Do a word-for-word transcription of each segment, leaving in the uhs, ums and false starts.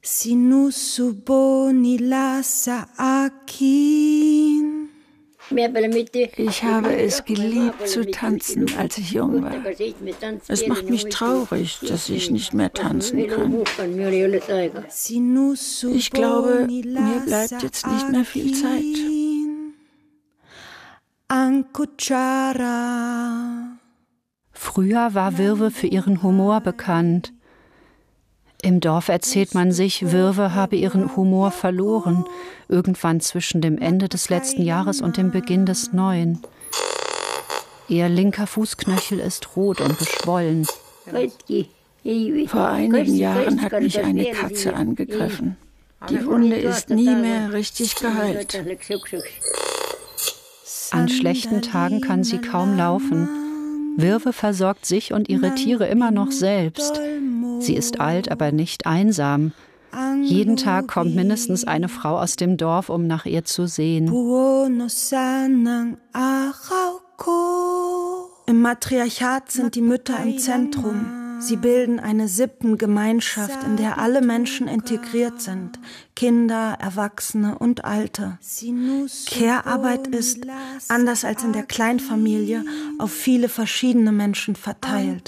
Ich habe es geliebt zu tanzen, als ich jung war. Es macht mich traurig, dass ich nicht mehr tanzen kann. Ich glaube, mir bleibt jetzt nicht mehr viel Zeit. Früher war Virve für ihren Humor bekannt. Im Dorf erzählt man sich, Virve habe ihren Humor verloren, irgendwann zwischen dem Ende des letzten Jahres und dem Beginn des neuen. Ihr linker Fußknöchel ist rot und geschwollen. Vor einigen Jahren hat mich eine Katze angegriffen. Die Wunde ist nie mehr richtig geheilt. An schlechten Tagen kann sie kaum laufen. Virve versorgt sich und ihre Tiere immer noch selbst. Sie ist alt, aber nicht einsam. Jeden Tag kommt mindestens eine Frau aus dem Dorf, um nach ihr zu sehen. Im Matriarchat sind die Mütter im Zentrum. Sie bilden eine Sippengemeinschaft, in der alle Menschen integriert sind. Kinder, Erwachsene und Alte. Care-Arbeit ist, anders als in der Kleinfamilie, auf viele verschiedene Menschen verteilt.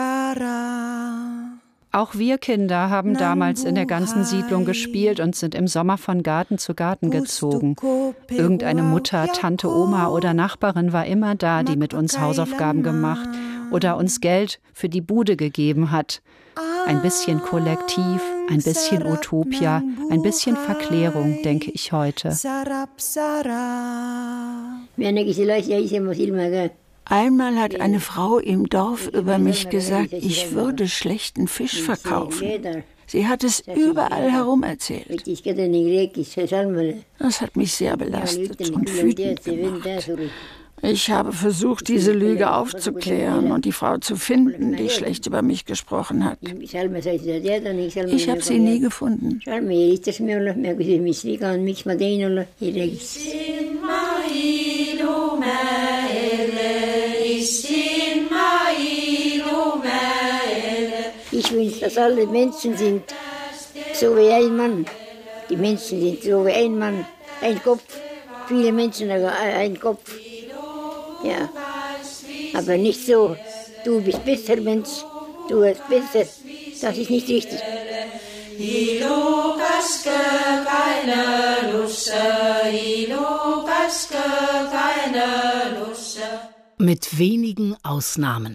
Auch wir Kinder haben damals in der ganzen Siedlung gespielt und sind im Sommer von Garten zu Garten gezogen. Irgendeine Mutter, Tante, Oma oder Nachbarin war immer da, die mit uns Hausaufgaben gemacht oder uns Geld für die Bude gegeben hat. Ein bisschen Kollektiv, ein bisschen Utopia, ein bisschen Verklärung, denke ich heute. Einmal hat eine Frau im Dorf über mich gesagt, ich würde schlechten Fisch verkaufen. Sie hat es überall herum erzählt. Das hat mich sehr belastet und wütend gemacht. Ich habe versucht, diese Lüge aufzuklären und die Frau zu finden, die schlecht über mich gesprochen hat. Ich habe sie nie gefunden. Ich wünsche, dass alle Menschen sind so wie ein Mann. Die Menschen sind so wie ein Mann, ein Kopf. Viele Menschen haben einen Kopf. Ja, aber nicht so, du bist besser Mensch, du bist besser. Das ist nicht richtig. Mit wenigen Ausnahmen.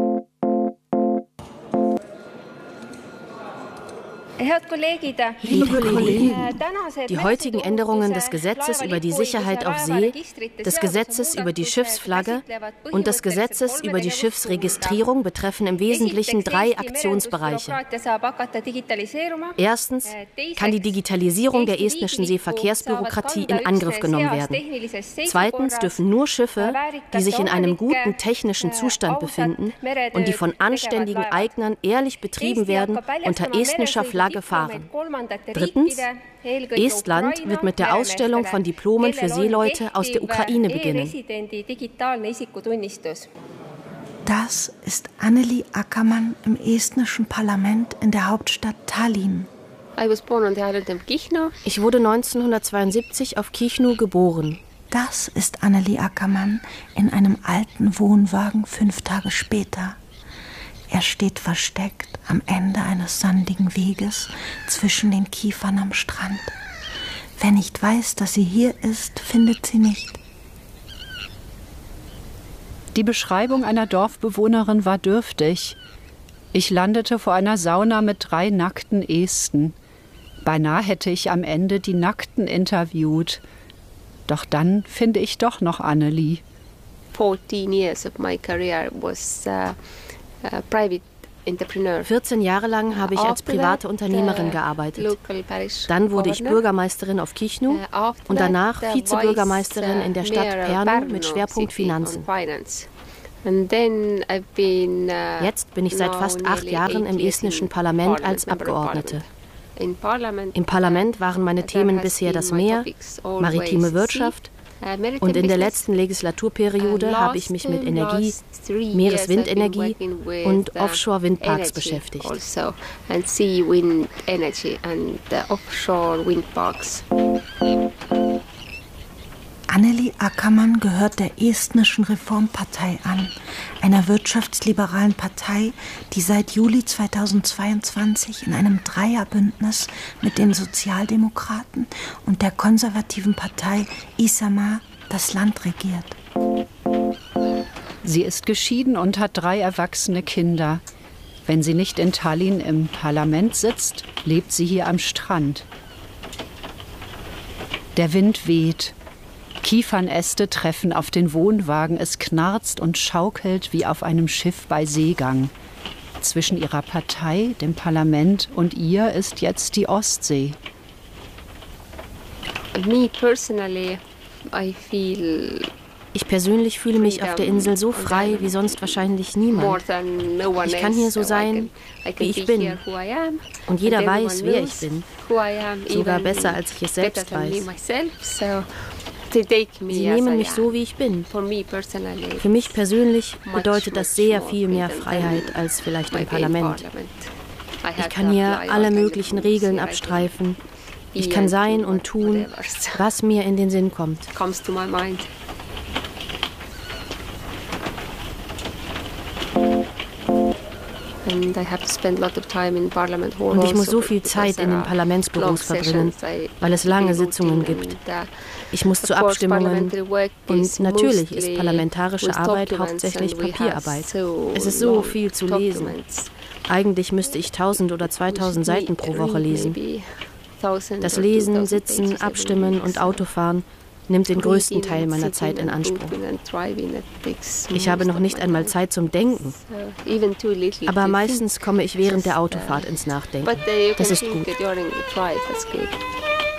Liebe Kollegen, die heutigen Änderungen des Gesetzes über die Sicherheit auf See, des Gesetzes über die Schiffsflagge und des Gesetzes über die Schiffsregistrierung betreffen im Wesentlichen drei Aktionsbereiche. Erstens kann die Digitalisierung der estnischen Seeverkehrsbürokratie in Angriff genommen werden. Zweitens dürfen nur Schiffe, die sich in einem guten technischen Zustand befinden und die von anständigen Eignern ehrlich betrieben werden, unter estnischer Flagge fahren. Drittens, Estland wird mit der Ausstellung von Diplomen für Seeleute aus der Ukraine beginnen. Das ist Anneli Ackermann im estnischen Parlament in der Hauptstadt Tallinn. Ich wurde neunzehnhundertzweiundsiebzig auf Kihnu geboren. Das ist Anneli Ackermann in einem alten Wohnwagen fünf Tage später. Er steht versteckt am Ende eines sandigen Weges zwischen den Kiefern am Strand. Wer nicht weiß, dass sie hier ist, findet sie nicht. Die Beschreibung einer Dorfbewohnerin war dürftig. Ich landete vor einer Sauna mit drei nackten Esten. Beinahe hätte ich am Ende die Nackten interviewt. Doch dann finde ich doch noch Anneli. fourteen years of my career was uh vierzehn Jahre lang habe ich als private Unternehmerin gearbeitet. Dann wurde ich Bürgermeisterin auf Kihnu und danach Vizebürgermeisterin in der Stadt Pärnu mit Schwerpunkt Finanzen. Jetzt bin ich seit fast acht Jahren im estnischen Parlament als Abgeordnete. Im Parlament waren meine Themen bisher das Meer, maritime Wirtschaft, Und in der letzten Legislaturperiode habe ich mich mit Energie, Meereswindenergie und Offshore-Windparks beschäftigt. Anneli Ackermann gehört der Estnischen Reformpartei an, einer wirtschaftsliberalen Partei, die seit Juli zweitausendzweiundzwanzig in einem Dreierbündnis mit den Sozialdemokraten und der konservativen Partei Isamaa das Land regiert. Sie ist geschieden und hat drei erwachsene Kinder. Wenn sie nicht in Tallinn im Parlament sitzt, lebt sie hier am Strand. Der Wind weht. Kiefernäste treffen auf den Wohnwagen. Es knarzt und schaukelt wie auf einem Schiff bei Seegang. Zwischen ihrer Partei, dem Parlament und ihr ist jetzt die Ostsee. Me personally, I feel Ich persönlich fühle mich auf der Insel so frei wie sonst wahrscheinlich niemand. Ich kann hier so sein, wie ich bin. Und jeder weiß, wer ich bin. Sogar besser, als ich es selbst weiß. Sie nehmen mich so, wie ich bin. Für mich persönlich bedeutet das sehr viel mehr Freiheit als vielleicht im Parlament. Ich kann hier alle möglichen Regeln abstreifen. Ich kann sein und tun, was mir in den Sinn kommt. Und ich muss so viel Zeit in den Parlamentsbüros verbringen, weil es lange Sitzungen gibt. Ich muss zu Abstimmungen und natürlich ist parlamentarische Arbeit hauptsächlich Papierarbeit. Es ist so viel zu lesen. Eigentlich müsste ich tausend oder zweitausend Seiten pro Woche lesen. Das Lesen, Sitzen, Abstimmen und Autofahren nimmt den größten Teil meiner Zeit in Anspruch. Ich habe noch nicht einmal Zeit zum Denken. Aber meistens komme ich während der Autofahrt ins Nachdenken. Das ist gut.